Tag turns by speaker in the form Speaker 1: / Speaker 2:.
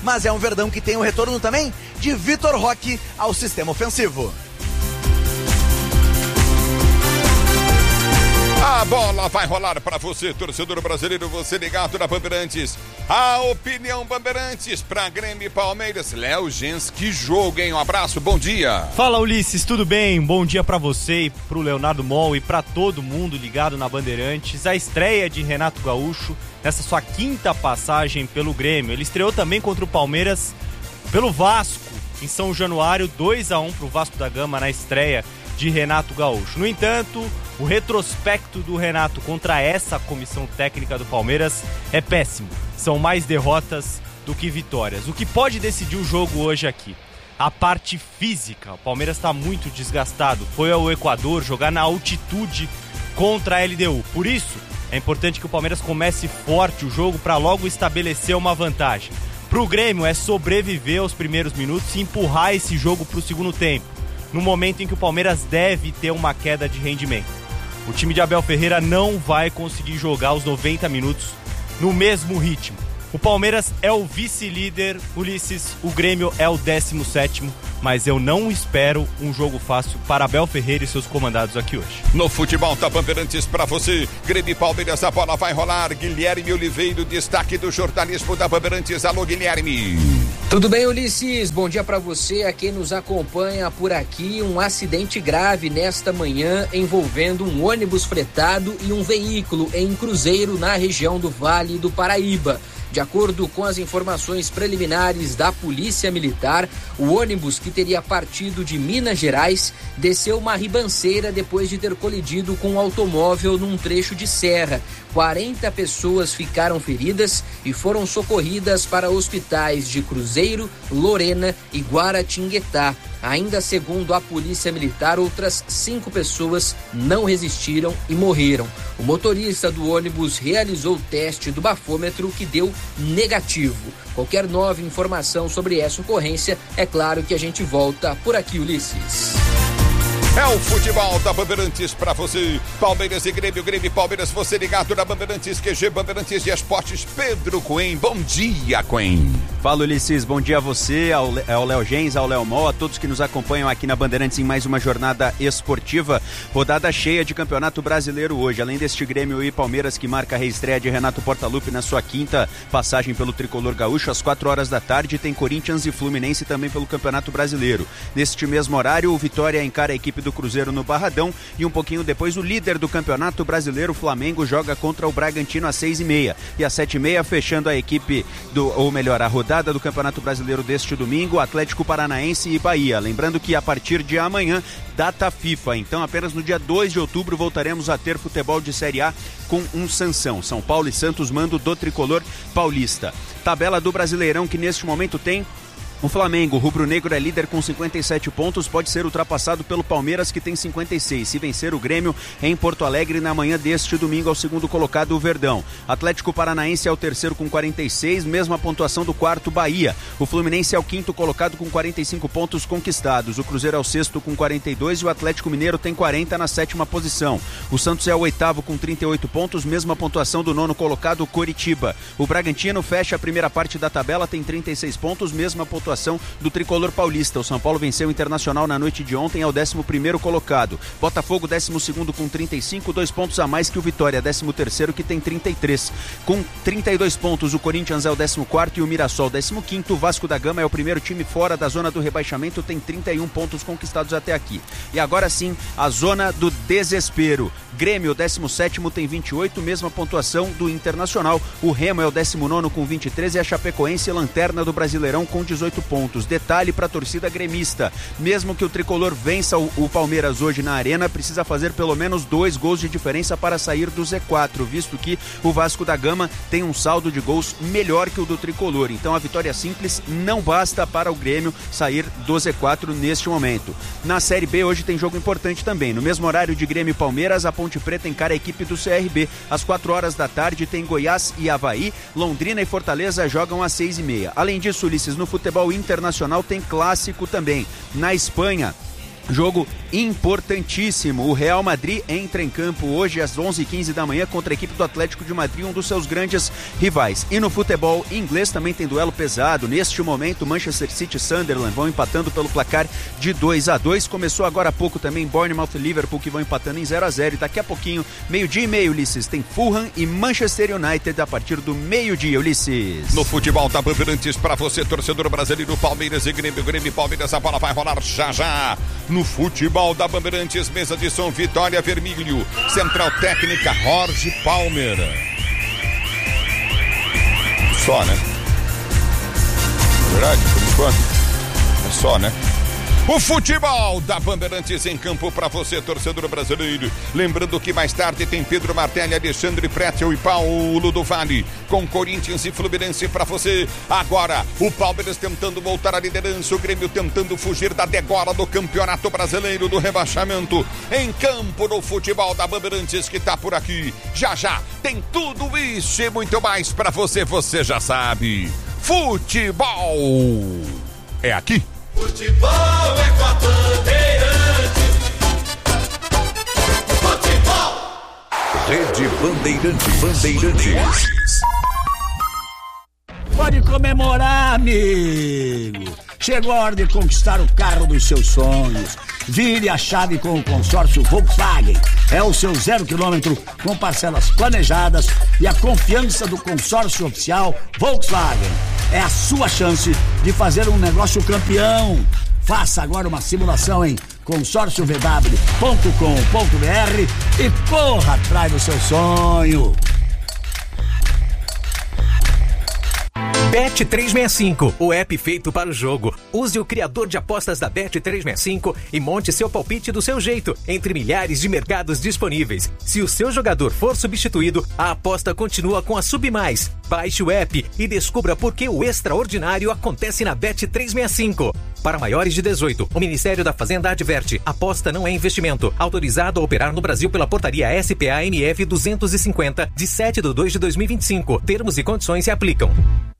Speaker 1: mas é um Verdão que tem o retorno também de Vitor Roque ao sistema ofensivo.
Speaker 2: A bola vai rolar para você, torcedor brasileiro, você ligado na Bandeirantes. A opinião Bandeirantes para Grêmio e Palmeiras. Léo Gens, que jogo, hein? Um abraço, bom dia.
Speaker 3: Fala, Ulisses, tudo bem? Bom dia para você e pro Leonardo Mol e para todo mundo ligado na Bandeirantes. A estreia de Renato Gaúcho nessa sua quinta passagem pelo Grêmio. Ele estreou também contra o Palmeiras pelo Vasco em São Januário, 2-1 pro Vasco da Gama na estreia de Renato Gaúcho. No entanto, o retrospecto do Renato contra essa comissão técnica do Palmeiras é péssimo. São mais derrotas do que vitórias. O que pode decidir o jogo hoje aqui? A parte física. O Palmeiras está muito desgastado. Foi ao Equador jogar na altitude contra a LDU. Por isso, é importante que o Palmeiras comece forte o jogo para logo estabelecer uma vantagem. Para o Grêmio é sobreviver aos primeiros minutos e empurrar esse jogo para o segundo tempo, no momento em que o Palmeiras deve ter uma queda de rendimento. O time de Abel Ferreira não vai conseguir jogar os 90 minutos no mesmo ritmo. O Palmeiras é o vice-líder, Ulisses, o Grêmio é o 17º, mas eu não espero um jogo fácil para Abel Ferreira e seus comandados aqui hoje.
Speaker 2: No futebol da Bandeirantes para você, Grêmio e Palmeiras, a bola vai rolar. Guilherme Oliveira, destaque do jornalismo da Bandeirantes. Alô, Guilherme.
Speaker 4: Tudo bem, Ulisses? Bom dia para você, a quem nos acompanha por aqui. Um acidente grave nesta manhã envolvendo um ônibus fretado e um veículo em Cruzeiro, na região do Vale do Paraíba. De acordo com as informações preliminares da Polícia Militar, o ônibus, que teria partido de Minas Gerais, desceu uma ribanceira depois de ter colidido com um automóvel num trecho de serra. 40 pessoas ficaram feridas e foram socorridas para hospitais de Cruzeiro, Lorena e Guaratinguetá. Ainda segundo a Polícia Militar, outras 5 pessoas não resistiram e morreram. O motorista do ônibus realizou o teste do bafômetro, que deu negativo. Qualquer nova informação sobre essa ocorrência, é claro que a gente volta por aqui, Ulisses.
Speaker 2: É o futebol da Bandeirantes para você. Palmeiras e Grêmio, Grêmio e Palmeiras, você ligado na Bandeirantes, QG Bandeirantes de Esportes. Pedro Coen, bom dia, Coen.
Speaker 5: Fala, Ulisses, bom dia a você, ao Léo Gens, ao Léo Mol, a todos que nos acompanham aqui na Bandeirantes em mais uma jornada esportiva. Rodada cheia de Campeonato Brasileiro hoje, além deste Grêmio e Palmeiras que marca a reestreia de Renato Portaluppi na sua quinta passagem pelo Tricolor Gaúcho. Às 4 horas da tarde tem Corinthians e Fluminense também pelo Campeonato Brasileiro. Neste mesmo horário, o Vitória encara a equipe do Cruzeiro no Barradão e um pouquinho depois o líder do Campeonato Brasileiro, o Flamengo, joga contra o Bragantino às 6h30. E às 7h30, fechando a equipe a rodada do Campeonato Brasileiro deste domingo, Atlético Paranaense e Bahia. Lembrando que a partir de amanhã, data FIFA, então apenas no dia 2 de outubro voltaremos a ter futebol de Série A com um sanção. São Paulo e Santos, mando do Tricolor Paulista. Tabela do Brasileirão, que neste momento tem o Flamengo, o rubro-negro, é líder com 57 pontos, pode ser ultrapassado pelo Palmeiras, que tem 56. Se vencer o Grêmio em Porto Alegre na manhã deste domingo, ao segundo colocado, o Verdão. Atlético Paranaense é o terceiro com 46, mesma pontuação do quarto, Bahia. O Fluminense é o quinto colocado com 45 pontos conquistados. O Cruzeiro é o sexto com 42 e o Atlético Mineiro tem 40 na sétima posição. O Santos é o oitavo com 38 pontos, mesma pontuação do nono colocado, Coritiba. O Bragantino fecha a primeira parte da tabela, tem 36 pontos, mesma pontuação do Tricolor Paulista. O São Paulo venceu o Internacional na noite de ontem, é o 11º colocado. Botafogo, 12º com 35, 2 pontos a mais que o Vitória, 13º, que tem 33. Com 32 pontos, o Corinthians é o 14º e o Mirassol, 15º. O Vasco da Gama é o primeiro time fora da zona do rebaixamento, tem 31 pontos conquistados até aqui. E agora sim, a zona do desespero. Grêmio, 17º, tem 28, mesma pontuação do Internacional. O Remo é o 19º com 23 e a Chapecoense, lanterna do Brasileirão, com 18 pontos. Detalhe para a torcida gremista: mesmo que o Tricolor vença o Palmeiras hoje na Arena, precisa fazer pelo menos 2 gols de diferença para sair do Z4, visto que o Vasco da Gama tem um saldo de gols melhor que o do Tricolor. Então a vitória simples não basta para o Grêmio sair do Z4 neste momento. Na Série B hoje tem jogo importante também. No mesmo horário de Grêmio e Palmeiras, a Ponte Preta encara a equipe do CRB. Às 4 horas da tarde tem Goiás e Avaí. Londrina e Fortaleza jogam às 6h30. Além disso, Ulisses, no futebol internacional tem clássico também. Na Espanha, Jogo importantíssimo. O Real Madrid entra em campo hoje às 11h15 da manhã contra a equipe do Atlético de Madrid, um dos seus grandes rivais. E no futebol inglês também tem duelo pesado. Neste momento, Manchester City e Sunderland vão empatando pelo placar de 2-2. Começou agora há pouco também Bournemouth e Liverpool, que vão empatando em 0-0. E daqui a pouquinho, 12h30, Ulisses, tem Fulham e Manchester United a partir do meio-dia, Ulisses.
Speaker 2: No futebol da Bandeirantes, para você, torcedor brasileiro, Palmeiras e Grêmio e Palmeiras, a bola vai rolar já. No futebol da Bandeirantes, mesa de som Vitória Vermelho, central técnica Jorge Palmer. Só, né? Verdade, por enquanto. É só, né? O futebol da Bandeirantes em campo para você, torcedor brasileiro. Lembrando que mais tarde tem Pedro Martelli, Alexandre Pretzel e Paulo do Vale, com Corinthians e Fluminense para você. Agora, o Palmeiras tentando voltar à liderança, o Grêmio tentando fugir da degola do Campeonato Brasileiro do Rebaixamento. Em campo no futebol da Bandeirantes que tá por aqui. Já tem tudo isso e muito mais para você, você já sabe. Futebol é aqui.
Speaker 6: Futebol é com a Bandeirantes. Futebol.
Speaker 7: Rede Bandeirantes.
Speaker 8: Pode comemorar, amigo. Chegou a hora de conquistar o carro dos seus sonhos. Vire a chave com o consórcio Volkswagen. É o seu 0 km com parcelas planejadas e a confiança do consórcio oficial Volkswagen. É a sua chance de fazer um negócio campeão. Faça agora uma simulação em consórciovw.com.br e corra atrás do seu sonho.
Speaker 9: Bet365, o app feito para o jogo. Use o criador de apostas da Bet365 e monte seu palpite do seu jeito, entre milhares de mercados disponíveis. Se o seu jogador for substituído, a aposta continua com a Submais. Baixe o app e descubra por que o extraordinário acontece na Bet365. Para maiores de 18, o Ministério da Fazenda adverte: aposta não é investimento. Autorizado a operar no Brasil pela portaria SPA-MF 250, de 7/2/2025. Termos e condições se aplicam.